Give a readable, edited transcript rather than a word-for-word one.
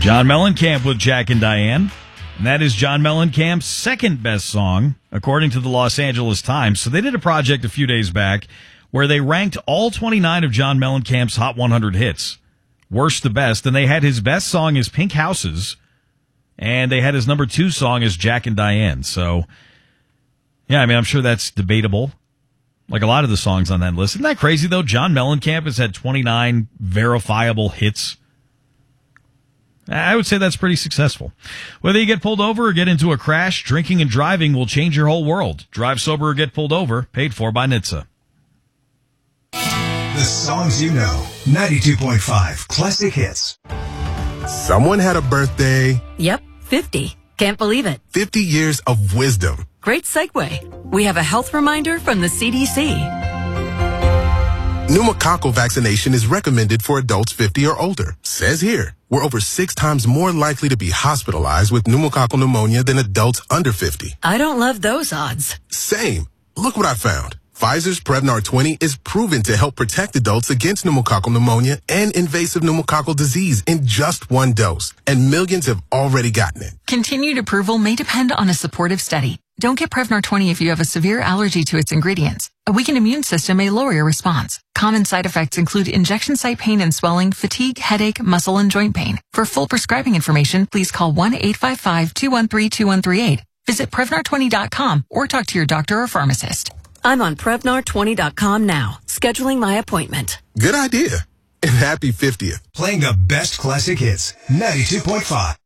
John Mellencamp with Jack and Diane. And that is John Mellencamp's second best song, according to the Los Angeles Times. So they did a project a few days back where they ranked all 29 of John Mellencamp's Hot 100 hits, worst to best. And they had his best song as Pink Houses, and they had his number 2 song as Jack and Diane. So, yeah, I mean, I'm sure that's debatable, like a lot of the songs on that list. Isn't that crazy, though? John Mellencamp has had 29 verifiable hits. I would say that's pretty successful. Whether you get pulled over or get into a crash, drinking and driving will change your whole world. Drive sober or get pulled over. Paid for by NHTSA. The songs you know. 92.5 Classic Hits. Someone had a birthday. Yep, 50. Can't believe it. 50 years of wisdom. Great segue. We have a health reminder from the CDC. Pneumococcal vaccination is recommended for adults 50 or older. Says here, we're over 6 times more likely to be hospitalized with pneumococcal pneumonia than adults under 50. I don't love those odds. Same. Look what I found. Pfizer's Prevnar 20 is proven to help protect adults against pneumococcal pneumonia and invasive pneumococcal disease in just 1 dose. And millions have already gotten it. Continued approval may depend on a supportive study. Don't get Prevnar 20 if you have a severe allergy to its ingredients. A weakened immune system may lower your response. Common side effects include injection site pain and swelling, fatigue, headache, muscle, and joint pain. For full prescribing information, please call 1-855-213-2138. Visit Prevnar20.com or talk to your doctor or pharmacist. I'm on Prevnar20.com now, scheduling my appointment. Good idea. And happy 50th. Playing the best classic hits. 92.5